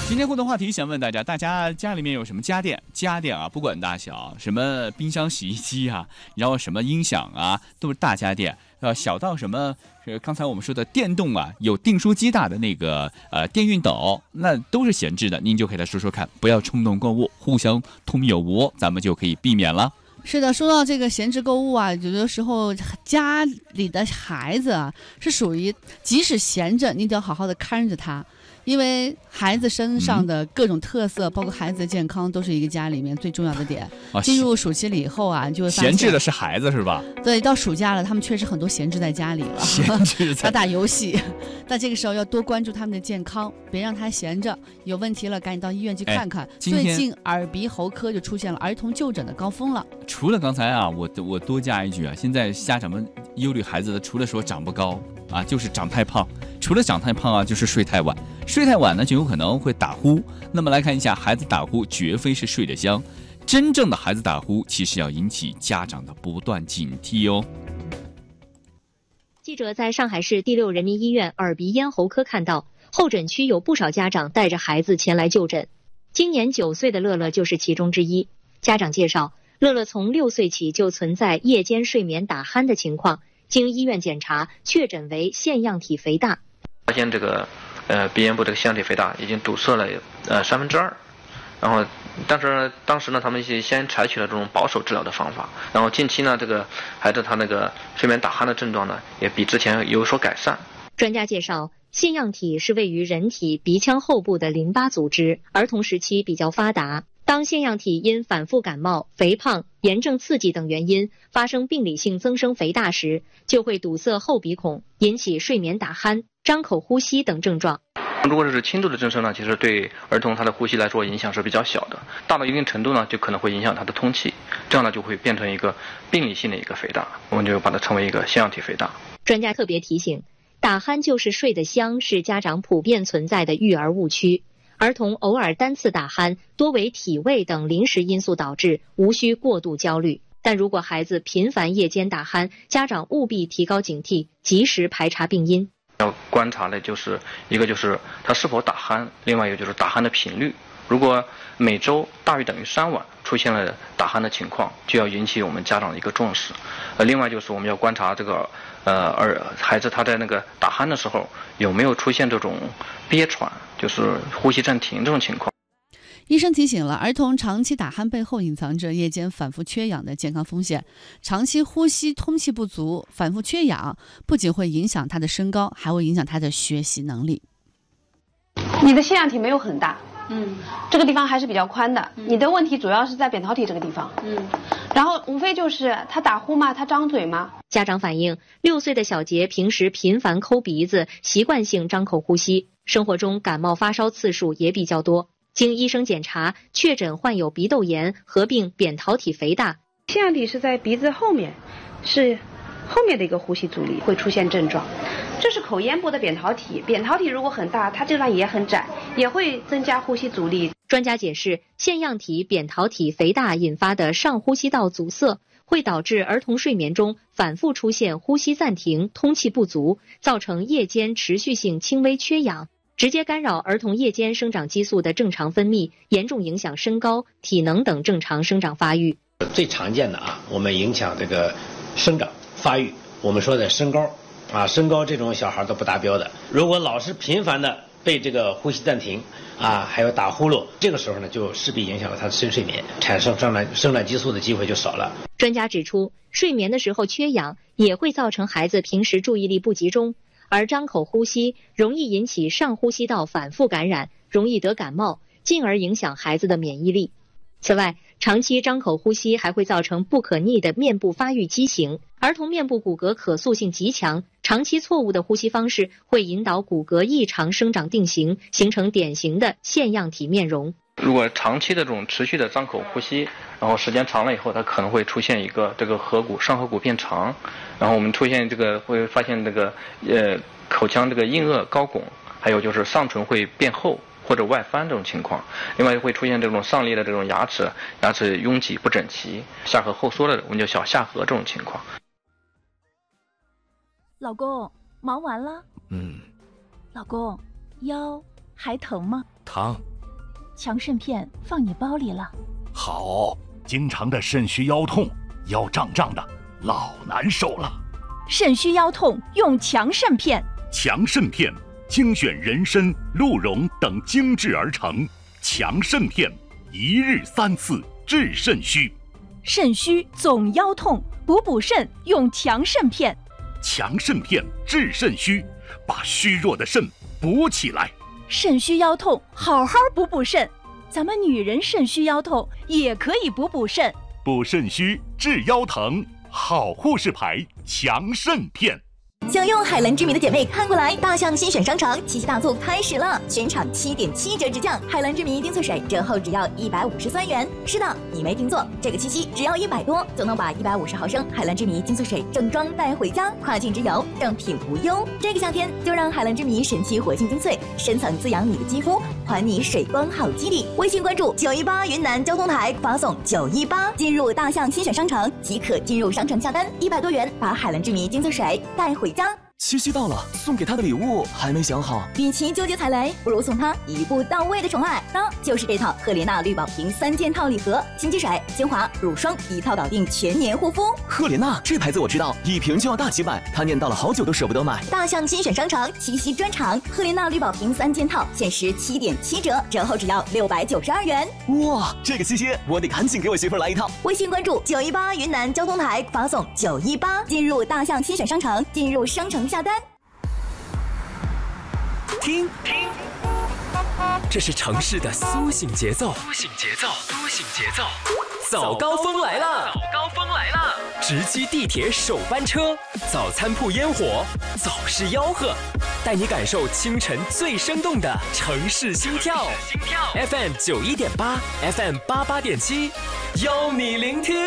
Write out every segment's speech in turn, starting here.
今天互动话题想问大家，大家家里面有什么家电？家电啊，不管大小，什么冰箱、洗衣机啊，然后什么音响啊，都是大家电。小到什么，刚才我们说的电动啊，有订书机大的那个电熨斗，那都是闲置的。您就给他说说看，不要冲动购物，互相通有无，咱们就可以避免了。 是的，说到这个闲置购物啊，有的时候家里的孩子啊，是属于即使闲着，你都要好好的看着他。因为孩子身上的各种特色，包括孩子的健康，都是一个家里面最重要的点。进入暑期了以后啊，就会发现闲置的是孩子是吧？ 对，到暑假了，他们确实很多闲置在家里了， 闲置在打游戏。但这个时候要多关注他们的健康，别让他闲着，有问题了赶紧到医院去看看。最近耳鼻喉科就出现了儿童就诊的高峰了。 除了刚才啊，我多加一句啊，现在家长们忧虑孩子的，除了说长不高啊，就是长太胖。除了长太胖啊，就是睡太晚。睡太晚呢，就有可能会打呼。那么来看一下，孩子打呼绝非是睡得香，真正的孩子打呼，其实要引起家长的不断警惕哦。 记者在上海市第6人民医院耳鼻咽喉科看到，候诊区有不少家长带着孩子前来就诊。今年9岁的乐乐就是其中之一。家长介绍，乐乐从6岁起就存在夜间睡眠打鼾的情况，经医院检查，确诊为腺样体肥大。 发现这个鼻咽部这个腺样体肥大已经堵塞了2/3，然后但是当时呢，他们先采取了这种保守治疗的方法，然后近期呢，这个孩子他那个睡眠打鼾的症状呢，也比之前有所改善。 专家介绍，腺样体是位于人体鼻腔后部的淋巴组织，儿童时期比较发达。当腺样体因反复感冒、肥胖、炎症刺激等原因发生病理性增生肥大时，就会堵塞后鼻孔，引起睡眠打鼾、张口呼吸等症状。 如果是轻度的增生呢，其实对儿童他的呼吸来说影响是比较小的，大到一定程度呢，就可能会影响他的通气，这样呢就会变成一个病理性的一个肥大，我们就把它称为一个腺样体肥大。 专家特别提醒，打鼾就是睡得香，是家长普遍存在的育儿误区。儿童偶尔单次打鼾，多为体位等临时因素导致，无需过度焦虑。但如果孩子频繁夜间打鼾，家长务必提高警惕，及时排查病因。 要观察的就是一个就是他是否打鼾，另外一个就是打鼾的频率。如果每周大于等于3晚出现了打鼾的情况，就要引起我们家长的一个重视。另外就是我们要观察这个孩子他在那个打鼾的时候有没有出现这种憋喘，就是呼吸暂停这种情况。 医生提醒了，儿童长期打鼾背后隐藏着夜间反复缺氧的健康风险。长期呼吸通气不足、反复缺氧，不仅会影响他的身高，还会影响他的学习能力。 你的腺样体没有很大，这个地方还是比较宽的。你的问题主要是在扁桃体这个地方，然后无非就是他打呼吗？他张嘴吗？ 家长反映，6岁的小杰平时频繁抠鼻子，习惯性张口呼吸，生活中感冒发烧次数也比较多。经医生检查，确诊患有鼻窦炎合并扁桃体肥大。 腺样体是在鼻子后面，是后面的一个呼吸阻力会出现症状。这是口咽部的扁桃体，扁桃体如果很大，它这段也很窄，也会增加呼吸阻力。 专家解释，腺样体扁桃体肥大引发的上呼吸道阻塞，会导致儿童睡眠中反复出现呼吸暂停、通气不足，造成夜间持续性轻微缺氧。直接干扰儿童夜间生长激素的正常分泌，严重影响身高、体能等正常生长发育。 最常见的啊，我们影响这个生长发育，我们说的身高啊，身高这种小孩都不达标的，如果老是频繁的被这个呼吸暂停啊，还有打呼噜，这个时候呢，就势必影响了他的深睡眠，产生生长激素的机会就少了。 专家指出，睡眠的时候缺氧也会造成孩子平时注意力不集中。而张口呼吸容易引起上呼吸道反复感染，容易得感冒，进而影响孩子的免疫力。此外，长期张口呼吸还会造成不可逆的面部发育畸形。儿童面部骨骼可塑性极强，长期错误的呼吸方式会引导骨骼异常生长定型，形成典型的腺样体面容。 如果长期的这种持续的张口呼吸，然后时间长了以后，它可能会出现一个这个上颌骨变长，然后我们出现这个会发现这个口腔这个硬腭高拱，还有就是上唇会变厚或者外翻这种情况。另外会出现这种上裂的这种牙齿拥挤不整齐，下颌后缩的我们叫小下颌这种情况。 老公，忙完了？ 嗯。 老公，腰还疼吗？ 疼。 强肾片放你包里了。 好，经常的肾虚腰痛，腰胀胀的，老难受了。 肾虚腰痛用强肾片。 强肾片精选人参、鹿茸等精制而成，强肾片一日3次治肾虚。 肾虚总腰痛，补肾用强肾片。 强肾片治肾虚，把虚弱的肾补起来。 肾虚腰痛，好好补肾。咱们女人肾虚腰痛也可以补肾。 补肾虚治腰疼，好护士牌强肾片。 想用海蓝之谜的姐妹看过来，大象新选商场七夕大促开始了，全场7.7折直降，海蓝之谜丁萃水折后只要153元。是的，你没听错，这个七夕只要100多就能把150毫升海蓝之谜丁萃水正装带回家，跨境直邮，正品无忧。这个夏天就让海蓝之谜神奇活性精粹深层滋养你的肌肤，还你水光好肌理。微信关注918云南交通台，发送918进入大象新选商场即可进入商城下单，100多元把海蓝之谜精粹水带回家。 七夕到了，送给他的礼物还没想好。 与其纠结踩雷，不如送他一步到位的宠爱，那就是这套赫莲娜绿宝瓶3件套礼盒，新机水、精华、乳霜一套搞定全年护肤。 赫莲娜这牌子我知道，一瓶就要大几百，他念叨了好久都舍不得买。 大象新选商场七夕专场，赫莲娜绿宝瓶3件套限时7.7折，折后只要692元。 哇，这个七夕我得赶紧给我媳妇来一套。 微信关注918云南交通台，发送918进入大象新选商场，进入商城下单。 听，这是城市的苏醒节奏。早高峰来了！直击地铁首班车，早餐铺烟火，早市吆喝，带你感受清晨最生动的城市心跳。FM 91.8 ，FM 88.7，邀你聆听。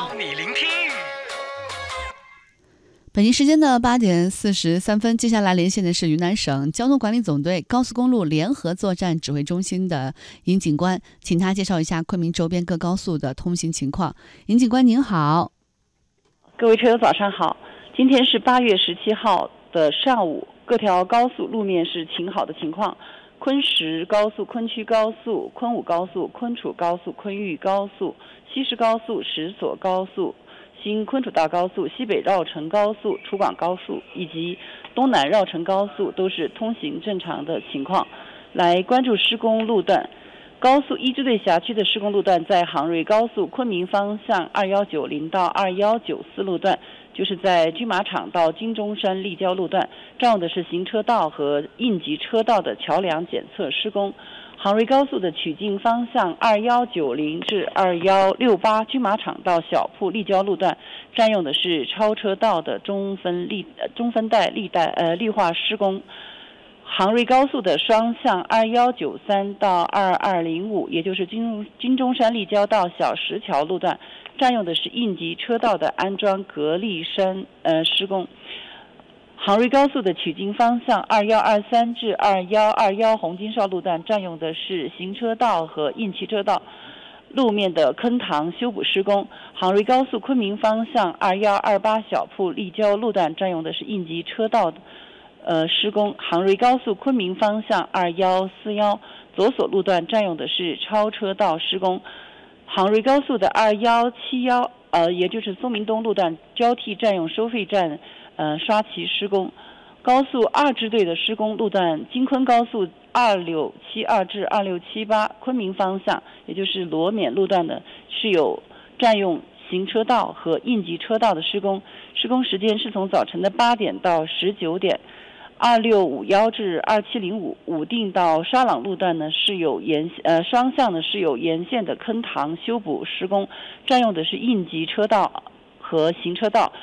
北京时间的8点43分，接下来连线的是云南省交通管理总队高速公路联合作战指挥中心的尹警官，请他介绍一下昆明周边各高速的通行情况。尹警官您好。 各位车友早上好，今天是8月17号的上午，各条高速路面是晴好的情况。昆石高速、昆曲高速、昆武高速、昆楚高速、昆玉高速、西石高速、石所高速、新昆楚大高速、西北绕城高速、楚广高速以及东南绕城高速都是通行正常的情况。来关注施工路段，高速一支队辖区的施工路段在杭瑞高速昆明方向2190到2194路段，就是在军马场到金钟山立交路段，占用的是行车道和应急车道的桥梁检测施工。杭瑞高速的取经方向2190至2168军马场到小铺立交路段，占用的是超车道的中分带绿化施工。杭瑞高速的双向2193到2205，也就是金钟山立交到小石桥路段，占用的是应急车道的安装隔离山施工。杭瑞高速的取经方向2123至2121红金哨路段，占用的是行车道和应急车道路面的坑塘修补施工。杭瑞高速昆明方向2128小铺立交路段，占用的是应急车道施工。杭瑞高速昆明方向2141左所路段，占用的是超车道施工。杭瑞高速的2171也就是松明东路段交替占用收费站刷旗施工。高速2支队的施工路段，京昆高速2672至2678昆明方向，也就是罗缅路段的是有占用行车道和应急车道的施工，施工时间是从早晨的8点到19点。2651至2705武定到沙朗路段呢是有双向呢是有沿线的坑塘修补施工，占用的是应急车道和行车道，